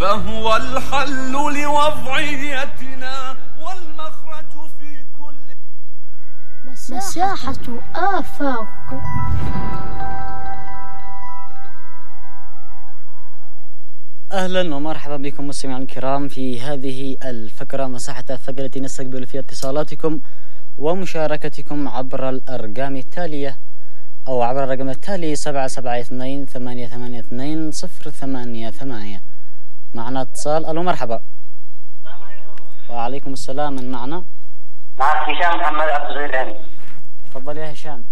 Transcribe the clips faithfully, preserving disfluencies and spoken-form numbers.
فهو الحل لوضعيتنا والمخرج في كل مساحة آفاق. أهلا ومرحبا بكم مستمعينا الكرام في هذه الفقرة مساحة آفاق التي نستقبل فيها اتصالاتكم ومشاركتكم عبر الأرقام التالية أو عبر الرقم التالي سبعة سبعة اثنين ثمانية ثمانية اثنين صفر ثمانية ثمانية. معنا اتصال. ألو مرحبا. وعليكم السلام. من معنا؟ معك هشام محمد عبد الغيلاني. تفضل يا هشام.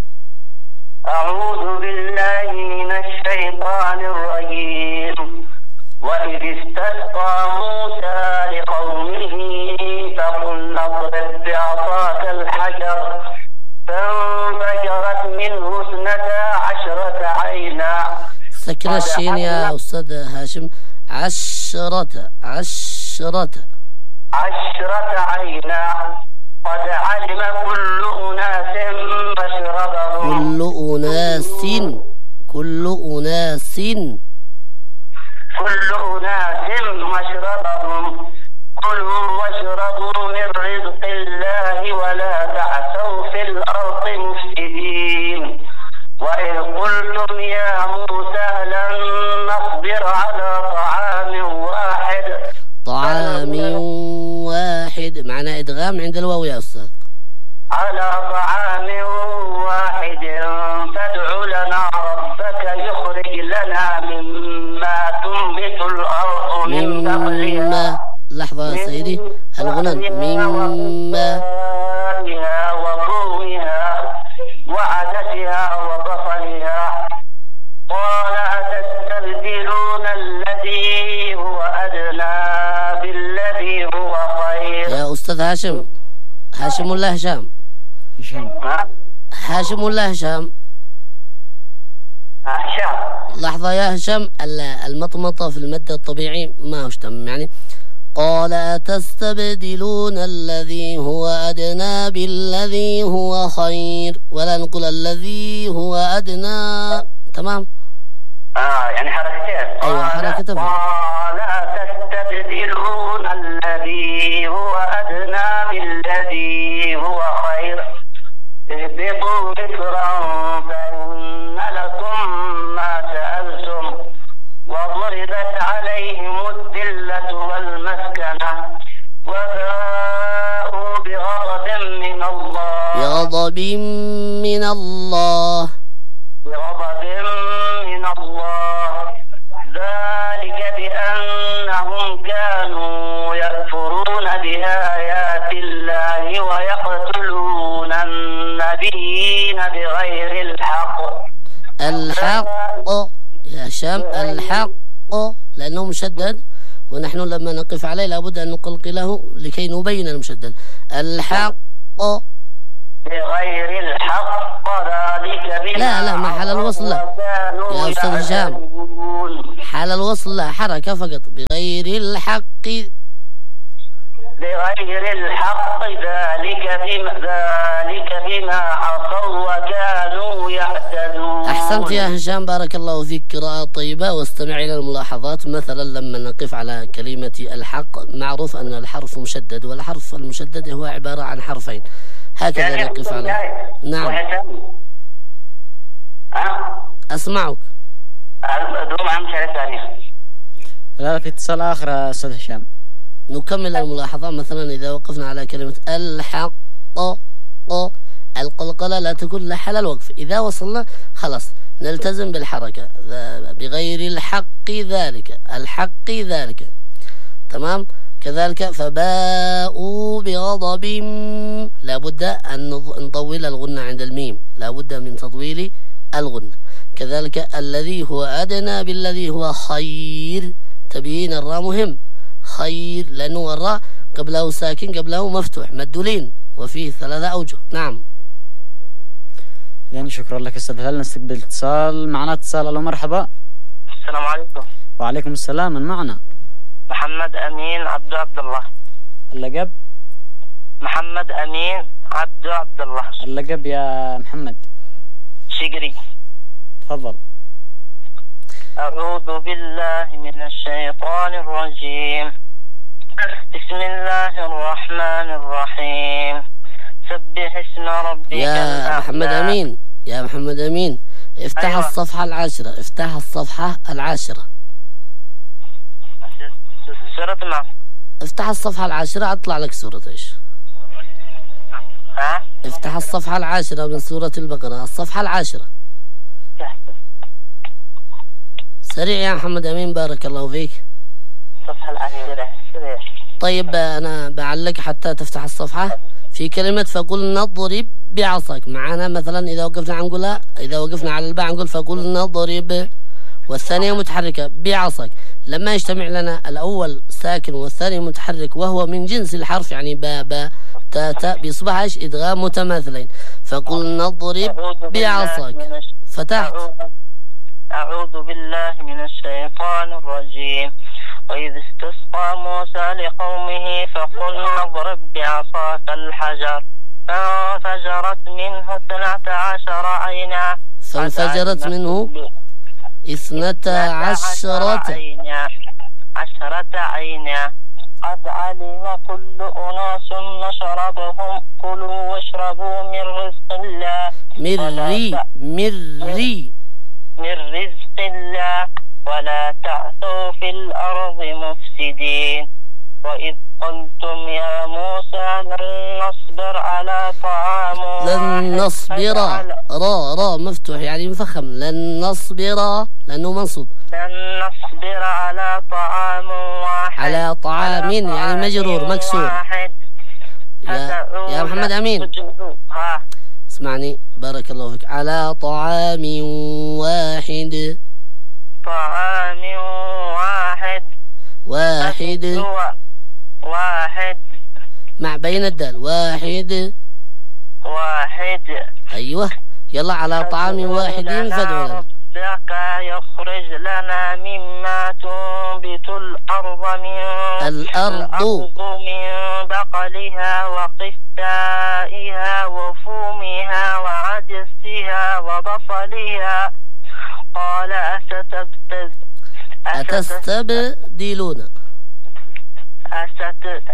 أعوذ بالله من الشيطان الرجيم. وإذ استسقى موسى لقومه فقلنا اضرب بعصاك الحجر فانفجرت منه اثنتا عشرة عينا. سكر الشين يا أستاذ هاشم. عشرة عشرة عشرة عينا قد علم كل أناس مشربهم. كل أناس كل أناس كل أناس مشربهم كلوا واشربوا من رزق الله ولا تعثوا في الأرض مفسدين. وإذ قلتم يا موسى لن نصبر على طعام واحد طعام واحد معنى إدغام عند الواو يا أستاذ. على طعام واحد فادع لنا ربك يخرج لنا مما تنبت الأرض من بقلها. لحظة يا سيدي الغنم. مما وفومها وعدسها وبصلها. قال أتستبدلون الذي هو أدنى بالذي هو خير. يا أستاذ هاشم. هاشم ولا هشام؟ هشام. هاشم ولا هشام؟ هشام. لحظة يا هشام. المطمطة في المد الطبيعي ما هوش تم يعني. قال أتستبدلون الذي هو أدنى بالذي هو خير ولا نقول الذي هو أدنى. تمام. آه يعني حركتين. أيوة حركتين. قال أتستبدلون الذي هو أدنى بالذي هو خير اهبطوا مصرا فإن لكم ما سألتم وضربت عليهم الذلة والمسكنة وباءوا بغضب من الله بغضب من الله بغضب من الله ذلك بأنهم كانوا يكفرون بآيات الله ويقتلون النبيين بغير الحق. الحق يا هشام الحق لأنه مشدد ونحن لما نقف عليه لابد أن نقلقله لكي نبين المشدد. الحق بغير الحق ذلك بما لا لا ما حال الوصل لا يا أستاذ هشام. حال الوصل لا حركة فقط. بغير الحق بغير الحق ذلك بما ذلك بما عصوا وكانوا يعتدون. أحسنت يا هشام بارك الله فيك. قراءة طيبة. واستمع إلى الملاحظات. مثلا لما نقف على كلمة الحق معروف أن الحرف مشدد والحرف المشدد هو عبارة عن حرفين هكذا يعني نقف عليه. نعم أسمعك. لا في اتصال آخر يا أستاذ هشام. نكمل الملاحظة. مثلا إذا وقفنا على كلمة الحق القلقلة لا تكون لحل الوقف. إذا وصلنا خلاص نلتزم بالحركة. بغير الحق ذلك الحق ذلك. تمام. كذلك فباءوا بغضب لابد أن نطول الغنة عند الميم. لابد من تطويل الغنة. كذلك الذي هو أدنى بالذي هو خير. تبيين الراء مهم. خير لأنه الراء قبله ساكن قبله مفتوح مدولين وفيه ثلاثة أوجه. نعم يعني شكرا لك أستاذ. هل نستقبل اتصال؟ معنا اتصال. ألو مرحبا. السلام عليكم. وعليكم السلام. من معنا؟ محمد أمين عبد عبد الله. اللقب؟ محمد أمين عبد عبد الله. اللقب يا محمد؟ شقري. تفضل. أعوذ بالله من الشيطان الرجيم. الرجيم. بسم الله الرحمن الرحيم. سبح اسم ربك يا الأعلى. محمد أمين يا محمد أمين افتح أيوة. الصفحة العاشرة افتح الصفحة العاشرة سورة ما؟ افتح الصفحة العاشرة اطلع لك سورة ايش؟ ها؟ افتح الصفحة العاشرة من سورة البقرة، الصفحة العاشرة سريع يا محمد أمين بارك الله فيك. الصفحة العاشرة سريع. طيب أنا بعلق حتى تفتح الصفحة في كلمة فقل نضرب بعصاك. معنا مثلا إذا وقفنا نقولها، إذا وقفنا على الباء نقول فقل نضرب، والثانية متحركة بعصاك. لما يجتمع لنا الأول ساكن والثاني متحرك وهو من جنس الحرف يعني با با تا تا بيصبح ايش؟ إدغام متماثلين. فقل نضرب بعصاك. فتحت. أعوذ بالله من الشيطان الرجيم. وإذ استسقى موسى لقومه فقل نضرب بعصاك الحجر فانفجرت منه اثنتا عشر عينا. فانفجرت منه اثنتا عشرة عينا عشرة عينا. قد علم كل أناس مشربهم كلوا واشربوا من رزق الله مري مري من رزق الله ولا تعثوا في الأرض مفسدين. وإذ قلتم يا موسى لن نصبر على طعام لن نصبر را را مفتوح يعني مفخم. لن نصبر لأنه منصوب. لن نصبر على طعام واحد على طعام يعني مجرور مكسور. يا, يا محمد أمين ها اسمعني بارك الله فيك. على طعام واحد. طعام واحد واحد واحد مع بين الدال واحد واحد. أيوة يلا على طعام واحد فادعوا لنا. ربك يخرج لنا مما تنبت الأرض من الأرض من بقلها وقثائها وفومها وعدسها وبصلها. قال أستبدل أتستبدلون أست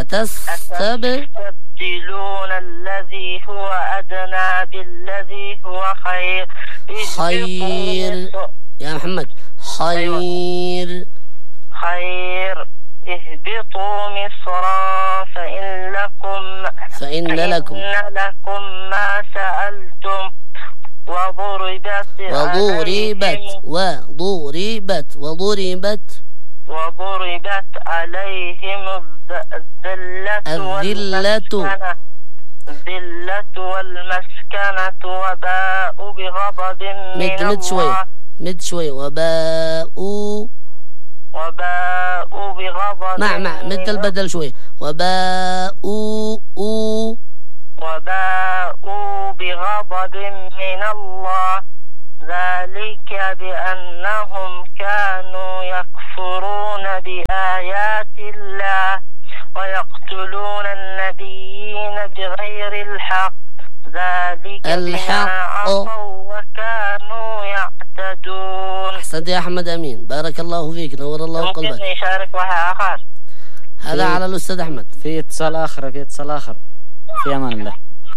أتستبدلون الذي هو أدنى بالذي هو خير. خير يا محمد خير خير. اهبطوا مصرا فإن لكم فإن لكم فإن لكم ما سألتم وضربت وضربت وضربت وضربت وضربت عليهم الذلة والمسكنة الذلة والمسكنة وباءوا بغضب من مد مد شوي الله مد شوي وباءوا وباءوا بغضب مع مع مد البدل شوي وباءوا أو وباءوا بغضب من الله ذلك بأنهم كانوا يكفرون بآيات الله ويقتلون النبيين بغير الحق ذلك الحق. بما عصوا وكانوا يعتدون. أحسنت يا أحمد أمين بارك الله فيك نور الله قلبك. ممكن نشارك واحد آخر؟ هذا على الأستاذ أحمد. في اتصال آخر في اتصال آخر في أمان الله.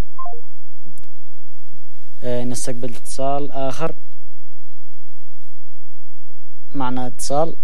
آه نستقبل اتصال آخر. معنا اتصال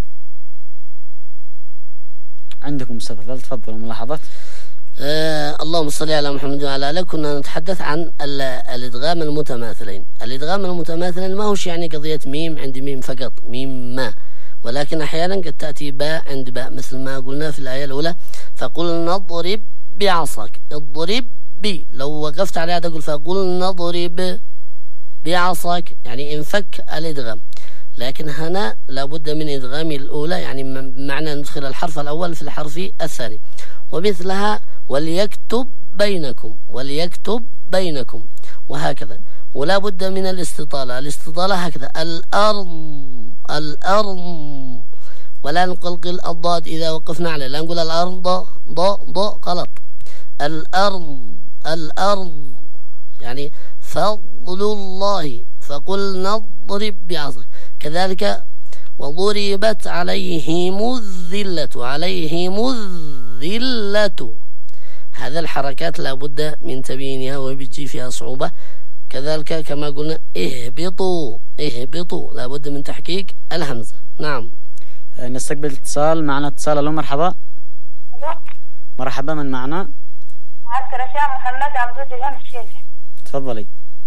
عندكم استاذ تفضلوا ملاحظات. آه اللهم صل على محمد وعلى آله. كنا نتحدث عن الادغام المتماثلين. الادغام المتماثلين ما هوش يعني قضية ميم عند ميم فقط ميم ما، ولكن أحيانا قد تأتي باء عند باء مثل ما قلنا في الآية الأولى فقل نضرب بعصاك. اضرب بي لو وقفت عليها تقول فقل نضرب بعصاك يعني انفك الادغام. لكن هنا لابد من إدغام الأولى يعني معنى ندخل الحرف الأول في الحرف الثاني. ومثلها وليكتب بينكم وليكتب بينكم وهكذا. ولا بد من الاستطالة. الاستطالة هكذا الأرض الأرض ولا نقلقل الضاد إذا وقفنا عليه. لا نقول الأرض ض ض غلط. الأرض الأرض يعني فضل الله فقل نضرب بعصاك. كذلك وضربت عليهم الذلة عليهم الذلة. هذا الحركات لابد من تبيينها وبيجي فيها صعوبة. كذلك كما قلنا اهبطوا اهبطوا لابد من تحقيق الهمزة. نعم. نستقبل اتصال معنا. اتصال. الو مرحبا. مرحبا، من معنا؟ عبد الرشاد محمد عبد الجلال الشيخ. تفضلي.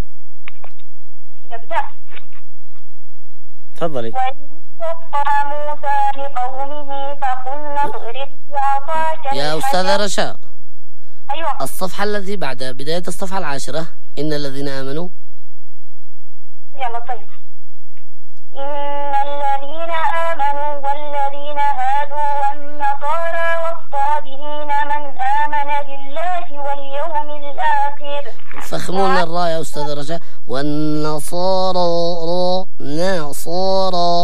يبدأ. تفضلي. وإذ استسقى موسى لقومه فقلنا اضرب بعصاك يا أستاذة رشا. أيوة. الصفحة التي بعد بداية الصفحة العاشرة، إن الذين آمنوا. يلا طيب. إن الذين آمنوا والذين هادوا والنصارى والصابئين من آمن بالله واليوم الآخر. فخمونا الراء يا أستاذ رجاء. والنصارى را نصارى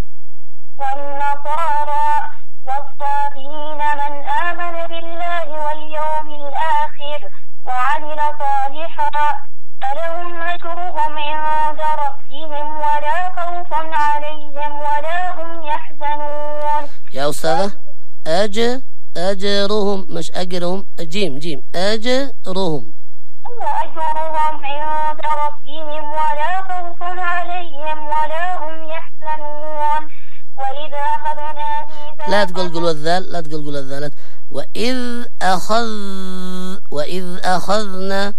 والنصارى والصابئين من آمن بالله واليوم الآخر وعمل صالحا فلهم أجرهم عند ربهم ولا خوف عليهم ولا هم يحزنون. يا أستاذة أج أجرهم مش أجرهم، جيم جيم أجرهم أجرهم عند ربهم ولا خوف عليهم ولا هم يحزنون. وإذا أخذنا ميثاقا. لا تقول قول الذال، لا تقول قول الذالات. وإذ أخذ وإذ أخذنا